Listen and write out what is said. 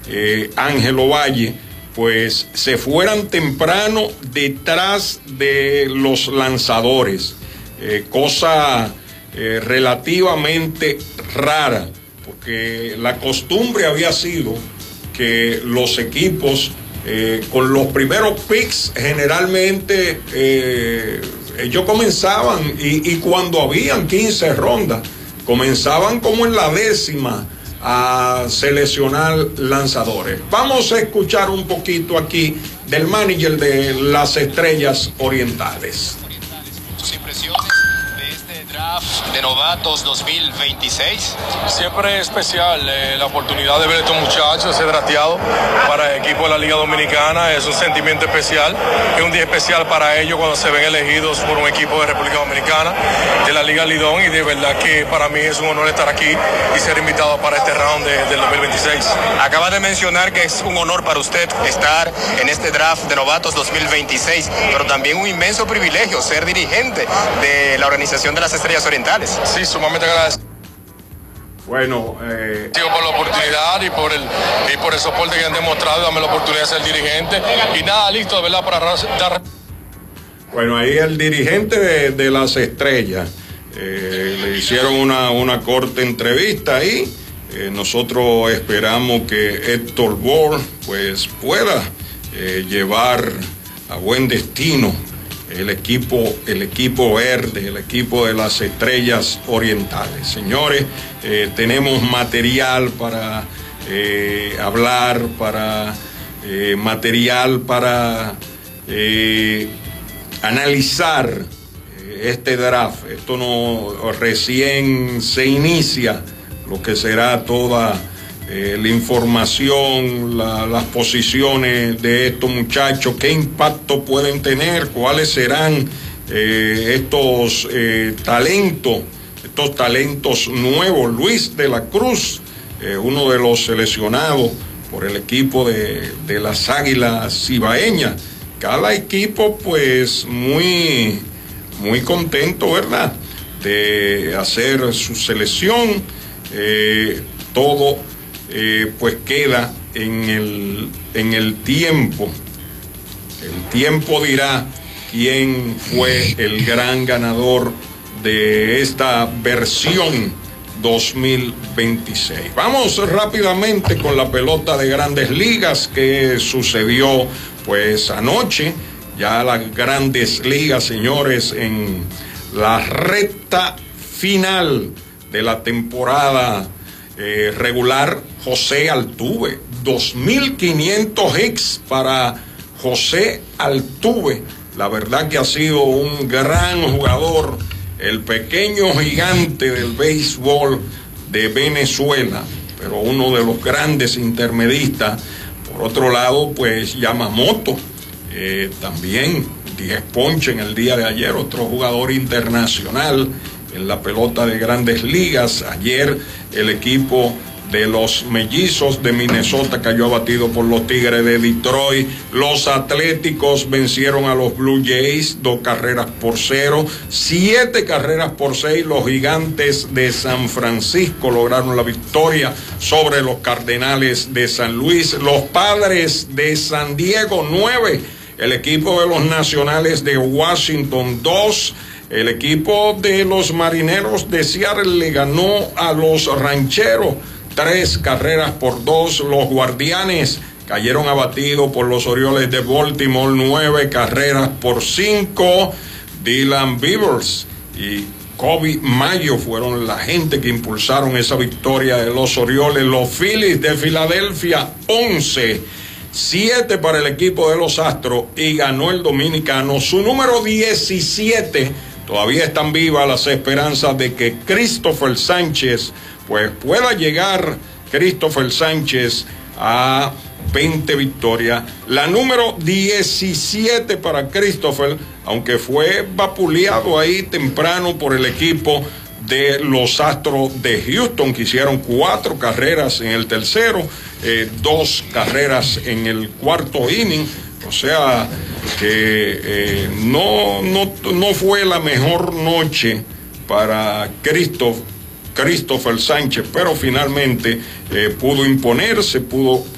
Ángel Ovalle, pues se fueran temprano detrás de los lanzadores, cosa relativamente rara, porque la costumbre había sido que los equipos con los primeros picks generalmente ellos comenzaban y cuando habían 15 rondas comenzaban como en la 10ª a seleccionar lanzadores. Vamos a escuchar un poquito aquí del manager de las Estrellas Orientales. Sus impresiones de este draft de novatos 2026. Siempre es especial la oportunidad de ver a estos muchachos ser drafteados para el equipo de la Liga Dominicana. Es un sentimiento especial, es un día especial para ellos cuando se ven elegidos por un equipo de República Dominicana, de la Liga Lidón, y de verdad que para mí es un honor estar aquí y ser invitado para este round del 2026. Acaba de mencionar que es un honor para usted estar en este draft de novatos 2026, pero también un inmenso privilegio ser dirigente de la organización de las Estrellas Orientales. Sí, sumamente agradecido. Bueno, por la oportunidad y por el soporte que han demostrado, dame la oportunidad de ser dirigente y nada, listo, de verdad, para dar. Bueno, ahí el dirigente de las Estrellas le hicieron una corta entrevista ahí. Nosotros esperamos que Héctor Bour pues pueda llevar a buen destino el equipo verde, el equipo de las Estrellas Orientales. Señores, tenemos material para hablar, material para analizar este draft. Esto no recién se inicia lo que será toda la información, las posiciones de estos muchachos, qué impacto pueden tener, cuáles serán estos talentos nuevos. Luis de la Cruz, uno de los seleccionados por el equipo de las Águilas Cibaeñas. Cada equipo pues muy contento, ¿verdad?, de hacer su selección. Todo pues queda en el tiempo. El tiempo dirá quién fue el gran ganador de esta versión 2026. Vamos rápidamente con la pelota de Grandes Ligas que sucedió pues anoche. Ya las Grandes Ligas, señores, en la recta final de la temporada regular. José Altuve, 2.500 hits para José Altuve. La verdad que ha sido un gran jugador, el pequeño gigante del béisbol de Venezuela, pero uno de los grandes intermedistas. Por otro lado, pues Yamamoto, también 10 ponches en el día de ayer, otro jugador internacional en la pelota de Grandes Ligas. Ayer el equipo de los Mellizos de Minnesota cayó abatido por los Tigres de Detroit. Los Atléticos vencieron a los Blue Jays 2-0, 7-6. Los Gigantes de San Francisco lograron la victoria sobre los Cardenales de San Luis. Los Padres de San Diego 9, el equipo de los Nacionales de Washington 2. El equipo de los Marineros de Seattle le ganó a los Rancheros 3-2. Los Guardianes cayeron abatidos por los Orioles de Baltimore 9-5. Dylan Beavers y Kobe Mayo fueron la gente que impulsaron esa victoria de los Orioles. Los Phillies de Filadelfia 11-7 para el equipo de los Astros y ganó el dominicano su número 17. Todavía están vivas las esperanzas de que Christopher Sánchez pues pueda llegar Christopher Sánchez a 20 victorias. La número 17 para Christopher, aunque fue vapuleado ahí temprano por el equipo de los Astros de Houston, que hicieron 4 carreras en el tercero, 2 carreras en el cuarto inning. O sea que no fue la mejor noche para Christopher Sánchez, pero finalmente pudo imponerse, pudo